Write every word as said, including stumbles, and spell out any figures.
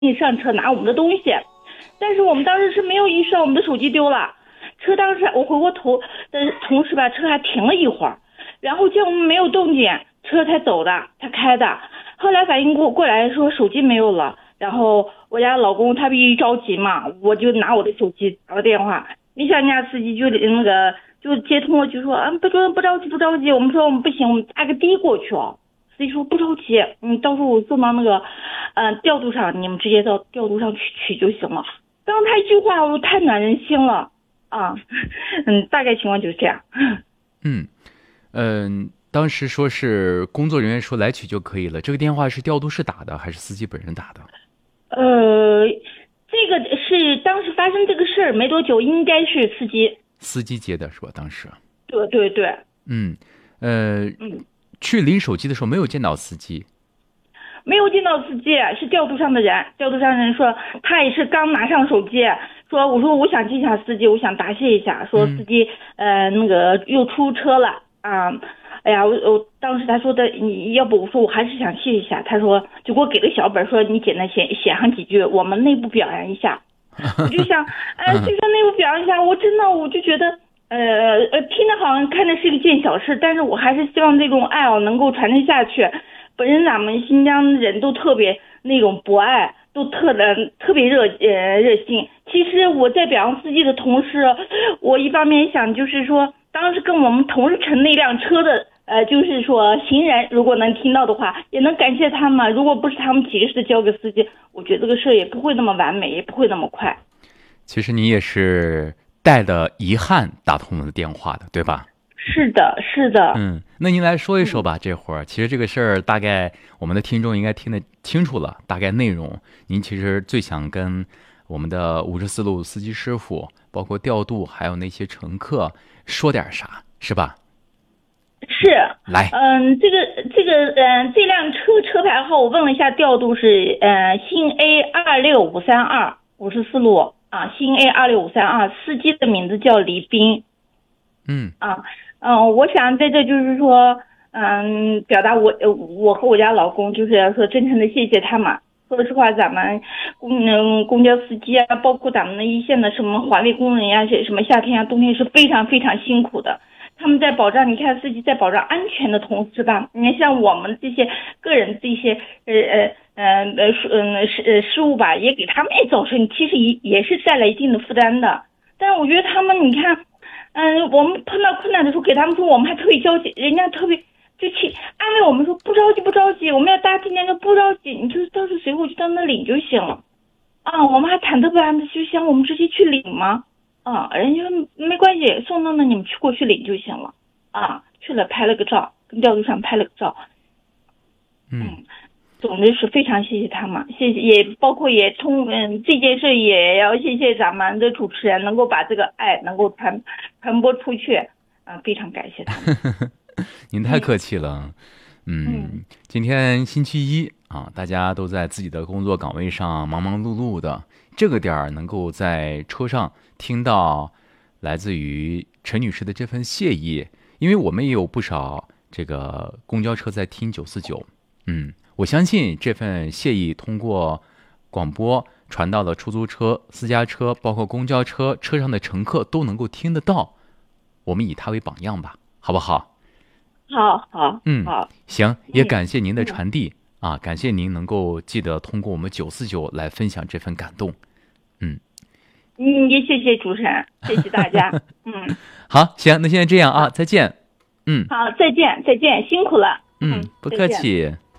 你上车拿我们的东西，但是我们当时是没有意识到我们的手机丢了。车当时我回过头的同时把车还停了一会儿，然后见我们没有动静，车才走的，他开的。后来反应过过来说手机没有了，然后我家老公他必须着急嘛，我就拿我的手机打了电话，没想人家司机就那个就接通了，就说啊不着不着急不着急，我们说我们不行，我们打个的过去哦。司机说不着急，嗯，到时候我送到那个嗯、呃、调度上，你们直接到调度上去取就行了。刚刚他一句话我太暖人心了啊，嗯，大概情况就是这样。 嗯嗯、呃，当时说是工作人员说来取就可以了，这个电话是调度室打的还是司机本人打的？ 呃，这个是当时发生这个事儿没多久，应该是司机司机接的是吧？当时对对对。 嗯呃嗯， 去领手机的时候没有见到司机。 没有见到司机，是调度上的人。调度上的人说他也是刚拿上手机，说我说我想接一下司机，我想答谢一下，说司机、嗯、呃那个又出车了啊。哎呀，我我当时他说的，你要不我说我还是想谢一下，他说就给我给个小本，说你简单写写上几句，我们内部表扬一下。我就想，哎，这个内部表扬一下，我真的我就觉得。呃呃，听着好像看着是一件小事，但是我还是希望这种爱哦能够传承下去。本身咱们新疆人都特别那种博爱，都特的特别热呃热心。其实我在表扬司机的同时，我一方面想就是说，当时跟我们同时乘那辆车的呃，就是说行人，如果能听到的话，也能感谢他们。如果不是他们及时的交给司机，我觉得这个事也不会那么完美，也不会那么快。 其实你也是带着遗憾打通了电话的，对吧？ 是的，是的。 嗯，那您来说一说吧。这会儿其实这个事儿大概我们的听众应该听得清楚了，大概内容。您其实最想跟我们的五十四路司机师傅，包括调度，还有那些乘客说点啥，是吧？ 是。 来， 嗯，这个这个嗯、呃，这辆车车牌号我问了一下，调度是呃新 A 二六五三二五十四路啊，新 A 二六五三二，司机的名字叫李斌。 嗯啊。嗯，我想在这就是说，嗯，表达我我和我家老公就是要说真诚的谢谢他们。说实话，咱们公嗯公交司机啊，包括咱们的一线的什么环卫工人呀、啊，什么夏天啊、冬天是非常非常辛苦的。他们在保障，你看司机在保障安全的同时吧，你看像我们这些个人这些呃呃呃呃失嗯失呃失误吧，也给他们也造成其实也也是带来一定的负担的。但是我觉得他们，你看。嗯，我们碰到困难的时候给他们说，我们还特别焦急，人家特别就去安慰我们说不着急不着急，我们要搭今天就不着急，你就到时候随后就到那领就行了。啊，我们还忐忑不安的就想我们直接去领吗？啊，人家说没关系，送到那你们去过去领就行了。啊，去了拍了个照，跟调度上拍了个照。 嗯。 嗯，总之是非常谢谢他们，谢谢也包括也通嗯这件事也要谢谢咱们的主持人能够把这个爱能够传传播出去啊、呃，非常感谢他们。 您太客气了。嗯, 嗯今天星期一啊，大家都在自己的工作岗位上忙忙碌碌的，这个点儿能够在车上听到来自于陈女士的这份谢意，因为我们也有不少这个公交车在听九四九。嗯。我相信这份谢意通过广播传到了出租车、私家车，包括公交车车上的乘客都能够听得到。我们以他为榜样吧，好不好？ 好好， 嗯， 好， 行，也感谢您的传递、嗯、啊，感谢您能够记得通过我们九四九来分享这份感动。嗯， 嗯，也谢谢主持人，谢谢大家。嗯， 好，行，那现在这样啊，再见。嗯， 好，再见，再见，辛苦了。 嗯，不客气。